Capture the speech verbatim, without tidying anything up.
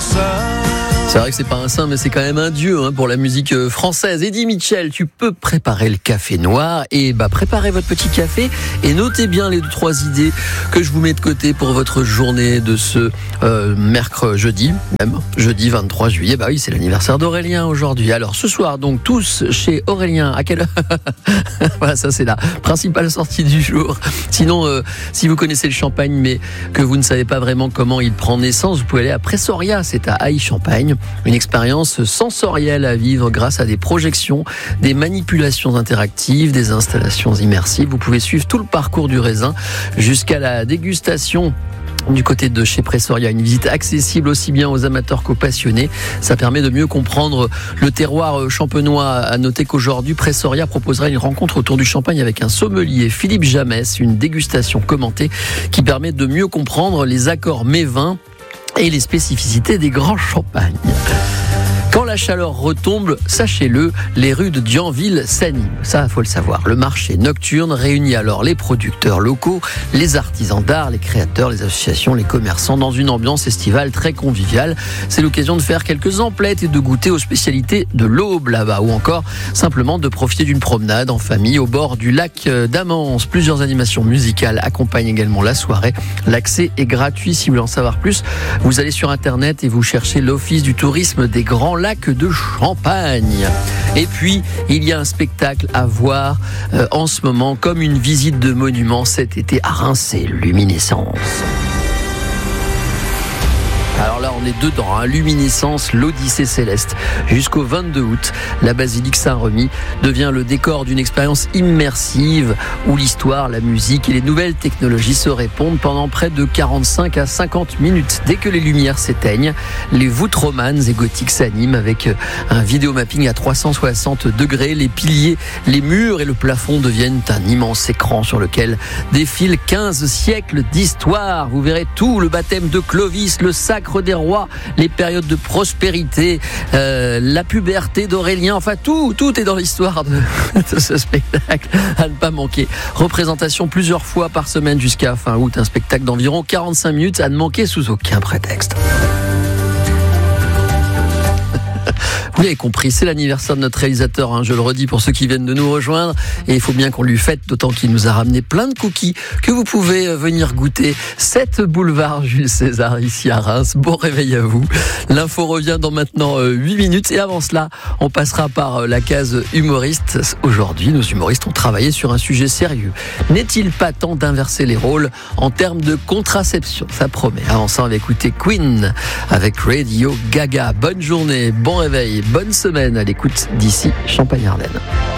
C'est vrai que c'est pas un saint, mais c'est quand même un dieu hein, pour la musique française. Eddie Mitchell, tu peux préparer le café noir et bah préparez votre petit café et notez bien les deux trois idées que je vous mets de côté pour votre journée de ce euh, mercredi, jeudi, même jeudi vingt-trois juillet. Bah oui, c'est l'anniversaire d'Aurélien aujourd'hui. Alors ce soir, donc tous chez Aurélien. À quelle heure? Voilà, ça c'est la principale sortie du jour. Sinon, euh, si vous connaissez le champagne, mais que vous ne savez pas vraiment comment il prend naissance, vous pouvez aller à Pressoria, c'est à Haï-Champagne. Une expérience sensorielle à vivre grâce à des projections, des manipulations interactives, des installations immersives. Vous pouvez suivre tout le parcours du raisin jusqu'à la dégustation. Du côté de chez Pressoria, une visite accessible aussi bien aux amateurs qu'aux passionnés. Ça permet de mieux comprendre le terroir champenois. À noter qu'aujourd'hui, Pressoria proposera une rencontre autour du champagne avec un sommelier, Philippe Jamès, une dégustation commentée qui permet de mieux comprendre les accords mets-vins et les spécificités des grands champagnes. Quand la chaleur retombe, sachez-le, les rues de Dianville s'animent. Ça, faut le savoir. Le marché nocturne réunit alors les producteurs locaux, les artisans d'art, les créateurs, les associations, les commerçants dans une ambiance estivale très conviviale. C'est l'occasion de faire quelques emplettes et de goûter aux spécialités de l'Aube là-bas, ou encore simplement de profiter d'une promenade en famille au bord du lac d'Amance. Plusieurs animations musicales accompagnent également la soirée. L'accès est gratuit. Si vous voulez en savoir plus, vous allez sur internet et vous cherchez l'Office du tourisme des Grands Lacs de Champagne. Et puis, il y a un spectacle à voir euh, en ce moment, comme une visite de monument cet été à Reims, c'est Luminescence. Alors là, on est dedans, hein. Luminescence, l'Odyssée céleste. Jusqu'au vingt-deux août, la basilique Saint-Remy devient le décor d'une expérience immersive où l'histoire, la musique et les nouvelles technologies se répondent pendant près de quarante-cinq à cinquante minutes. Dès que les lumières s'éteignent, les voûtes romanes et gothiques s'animent avec un vidéomapping à trois cent soixante degrés. Les piliers, les murs et le plafond deviennent un immense écran sur lequel défilent quinze siècles d'histoire. Vous verrez tout, le baptême de Clovis, le sacre des rois, les périodes de prospérité, euh, la puberté d'Aurélien, enfin tout, tout est dans l'histoire de, de ce spectacle à ne pas manquer. Représentation plusieurs fois par semaine jusqu'à fin août, un spectacle d'environ quarante-cinq minutes à ne manquer sous aucun prétexte. Vous l'avez compris, c'est l'anniversaire de notre réalisateur, hein, je le redis pour ceux qui viennent de nous rejoindre, et il faut bien qu'on lui fête, d'autant qu'il nous a ramené plein de cookies que vous pouvez venir goûter. sept boulevard Jules César, ici à Reims. Bon réveil à vous. L'info revient dans maintenant huit minutes, et avant cela, on passera par la case humoriste. Aujourd'hui, nos humoristes ont travaillé sur un sujet sérieux. N'est-il pas temps d'inverser les rôles en termes de contraception? Ça promet. Avant ça, on va écouter Queen avec Radio Gaga. Bonne journée, bon réveil. Bonne semaine à l'écoute d'ici Champagne-Ardenne.